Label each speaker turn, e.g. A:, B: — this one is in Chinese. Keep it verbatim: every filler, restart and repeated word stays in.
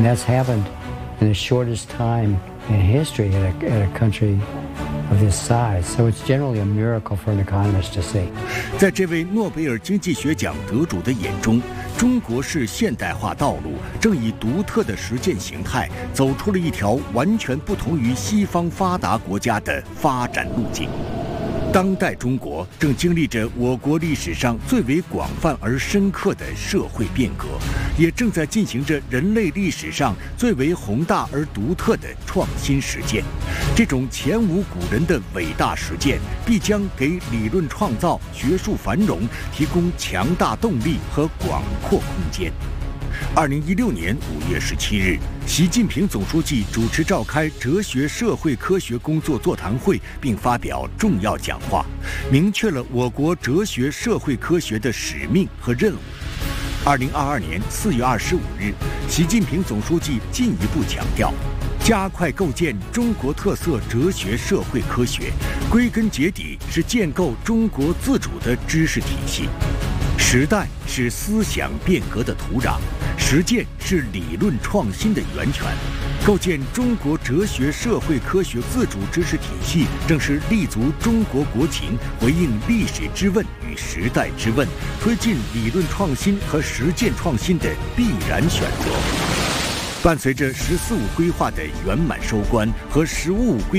A: that's happened in the shortest time in history at a, at a country of this size. So it's generally a miracle for an economist to see.
B: 在这位诺贝尔经济学奖得主的眼中，中国式现代化道路正以独特的实践形态，走出了一条完全不同于西方发达国家的发展路径。当代中国正经历着我国历史上最为广泛而深刻的社会变革，也正在进行着人类历史上最为宏大而独特的创新实践。这种前无古人的伟大实践，必将给理论创造、学术繁荣提供强大动力和广阔空间。二零一六年五月十七日，习近平总书记主持召开哲学社会科学工作座谈会，并发表重要讲话，明确了我国哲学社会科学的使命和任务。二零二二年四月二十五日，习近平总书记进一步强调，加快构建中国特色哲学社会科学，归根结底是建构中国自主的知识体系。时代是思想变革的土壤，实践是理论创新的源泉。构建中国哲学社会科学自主知识体系，正是立足中国国情，回应历史之问与时代之问，推进理论创新和实践创新的必然选择。伴随着“十四五”规划的圆满收官和“十五五”规